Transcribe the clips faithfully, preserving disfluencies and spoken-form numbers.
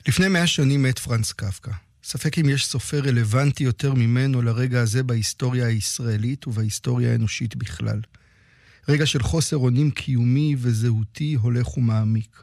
לפני מאה שנים מת פרנץ קפקא. ספק אם יש סופר רלוונטי יותר ממנו לרגע הזה בהיסטוריה הישראלית ובהיסטוריה האנושית בכלל. רגע של חוסר אונים קיומי וזהותי הולך ומעמיק.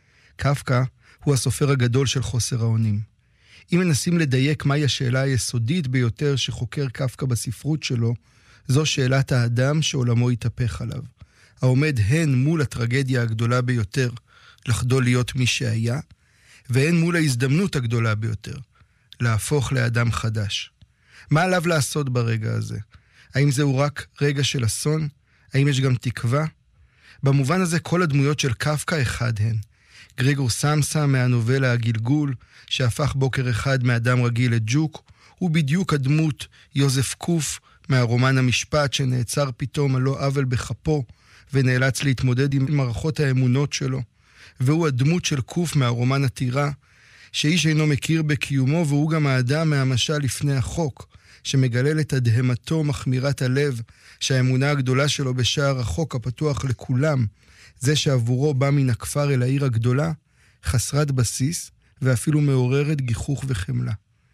קפקא הוא הסופר הגדול של חוסר האונים. אם מנסים לדייק מהי השאלה היסודית ביותר שחוקר קפקא בספרות שלו, זו שאלת האדם שעולמו יתהפך עליו. העומד הן מול הטרגדיה הגדולה ביותר, לחדול להיות מי שהיה, והן מול ההזדמנות הגדולה ביותר, להפוך לאדם חדש. מה עליו לעשות ברגע הזה? האם זהו רק רגע של אסון? האם יש גם תקווה? במובן הזה כל הדמויות של קפקא אחד הן. גרגור סמסה מהנובלה הגלגול, שהפך בוקר אחד מאדם רגיל לג'וק, הוא בדיוק הדמות יוזף קוף מהרומן המשפט שנעצר פתאום על לא עוול בחפו, ונאלץ להתמודד עם מערכות האמונות שלו. והוא הדמות של קוף מהרומן הטירה, שאיש אינו מכיר בקיומו, והוא גם האדם מהמשל לפני החוק, שמגלל את הדהמתו מחמירת הלב, שהאמונה הגדולה שלו בשער החוק הפתוח לכולם, זה שעבורו בא מן הכפר אל העיר הגדולה, חסרת בסיס, ואפילו מעוררת גיחוך וחמלה.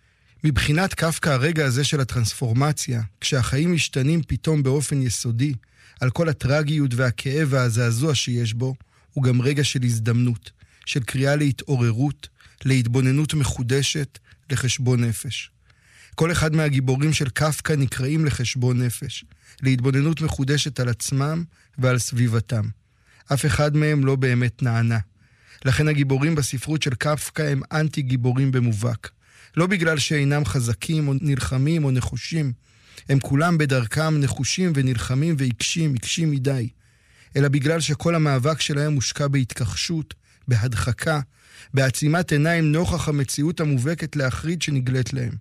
מבחינת קפקא הרגע הזה של הטרנספורמציה, כשהחיים משתנים פתאום באופן יסודי, על כל הטרגיות והכאב והזעזוע שיש בו, הוא גם רגע של הזדמנות, של קריאה להתעוררות, להתבוננות מחודשת, לחשבון נפש. כל אחד מהגיבורים של קפקא נקראים לחשבון נפש, להתבוננות מחודשת על עצמם ועל סביבתם. אף אחד מהם לא באמת נענה. לכן הגיבורים בספרות של קפקא הם אנטי גיבורים במובהק. לא בגלל שאינם חזקים או נלחמים או נחושים, הם כולם בדרכם נחושים ונלחמים ועיקשים, עיקשים מדי, אלא בגלל שכל המאבק שלהם מושקע בהתכחשות, בהדחקה, בעצימת עיניים נוכח המציאות המובהקת להחריד שנגלית להם.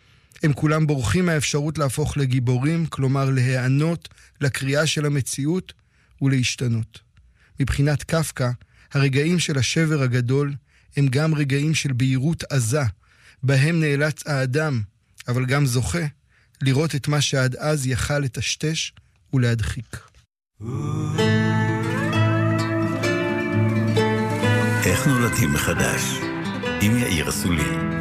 הם כולם בורחים מהאפשרות להפוך לגיבורים, כלומר להיענות לקריאה של המציאות ולהשתנות. מבחינת קפקא, הרגעים של השבר הגדול הם גם רגעים של בהירות עזה, בהם נאלץ האדם, אבל גם זוכה, לראות את מה שעד אז יכל לטשטש ולהדחיק. איך נולדים מחדש? עם יאיר אסולין.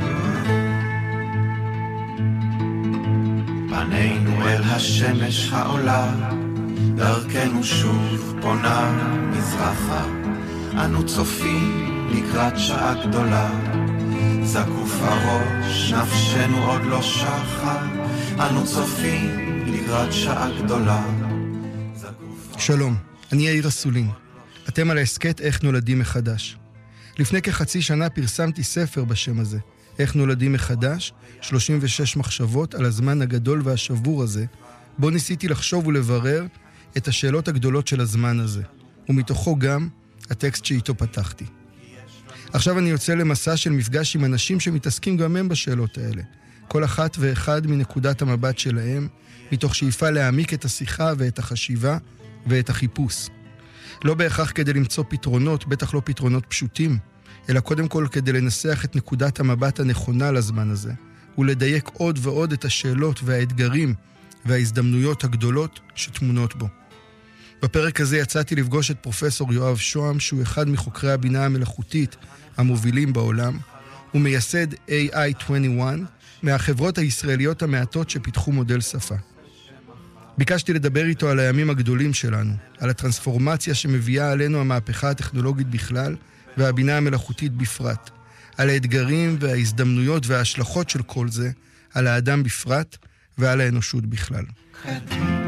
פנינו אל השמש העולה, דרכנו שוב פונה מזרחה, אנו צופים לקראת שעה גדולה, זקוף הראש, נפשנו עוד לא שחה, אנו צופים לקראת שעה גדולה. שלום, אני יאיר אסולין. אתם על העסקת איך נולדים מחדש. לפני כחצי שנה פרסמתי ספר בשם הזה, איך נולדים מחדש, שלושים ושש מחשבות על הזמן הגדול והשבור הזה, בו ניסיתי לחשוב ולברר את השאלות הגדולות של הזמן הזה, ומתוכו גם הטקסט שאיתו פתחתי. עכשיו אני יוצא למסע של מפגש עם אנשים שמתעסקים גם הם בשאלות האלה, כל אחת ואחד מנקודת המבט שלהם, מתוך שאיפה להעמיק את השיחה ואת החשיבה ואת החיפוש. לא בהכרח כדי למצוא פתרונות, בטח לא פתרונות פשוטים, אלא קודם כל כדי לנסח את נקודת המבט הנכונה לזמן הזה, ולדייק עוד ועוד את השאלות והאתגרים וההזדמנויות הגדולות שתמונות בו. בפרק הזה יצאתי לפגוש את פרופסור יואב שוהם, שהוא אחד מחוקרי הבינה המלאכותית המובילים בעולם, ומייסד איי איי עשרים ואחת, מהחברות הישראליות המעטות שפיתחו מודל שפה. ביקשתי לדבר איתו על הימים הגדולים שלנו, על הטרנספורמציה שמביאה עלינו המהפכה הטכנולוגית בכלל, והבינה המלאכותית בפרט, על האתגרים וההזדמנויות וההשלכות של כל זה, על האדם בפרט ועל האנושות בכלל. קדימה